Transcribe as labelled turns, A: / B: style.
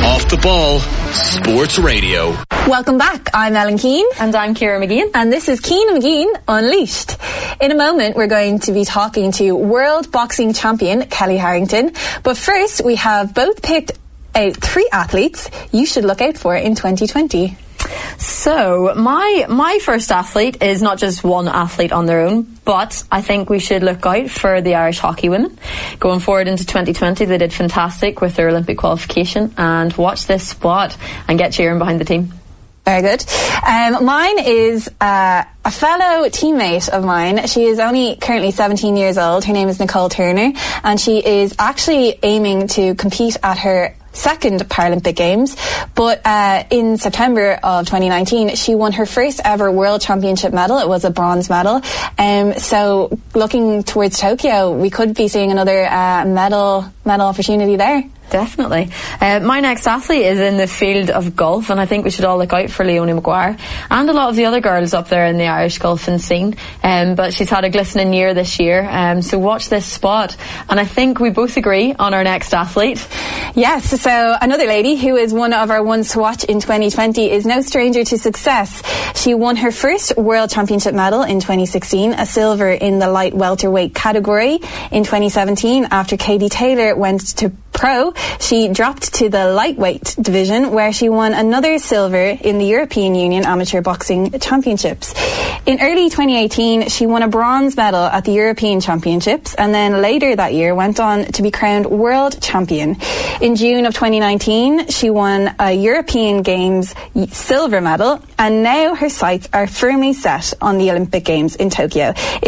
A: Off the Ball Sports Radio.
B: Welcome back. I'm Ellen Keane.
C: And I'm Ciara McGeehan.
B: And this is Keane and McGeehan Unleashed. In a moment, we're going to be talking to world boxing champion Kellie Harrington. But first, we have both picked out 3 athletes you should look out for in 2020.
C: So, my first athlete is not just one athlete on their own, but I think we should look out for the Irish hockey women. Going forward into 2020, they did fantastic with their Olympic qualification, and watch this spot and get cheering behind the team.
B: Very good. Mine is a fellow teammate of mine. She is only currently 17 years old. Her name is Nicole Turner, and she is actually aiming to compete at her second Paralympic Games, but in September of 2019 she won her first ever World Championship medal. It was a bronze medal, so looking towards Tokyo, we could be seeing another medal opportunity there.
C: Definitely. My next athlete is in the field of golf, and I think we should all look out for Leonie Maguire and a lot of the other girls up there in the Irish golfing scene. But she's had a glistening year this year, so watch this spot. And I think we both agree on our next athlete.
B: Yes, so another lady who is one of our ones to watch in 2020 is no stranger to success. She won her first World Championship medal in 2016, a silver in the light welterweight category. In 2017, after Katie Taylor went to pro, she dropped to the lightweight division, where she won another silver in the European Union Amateur Boxing Championships. In early 2018, she won a bronze medal at the European Championships, and then later that year went on to be crowned world champion. In June of 2019, she won a European Games silver medal, and now her sights are firmly set on the Olympic Games in Tokyo.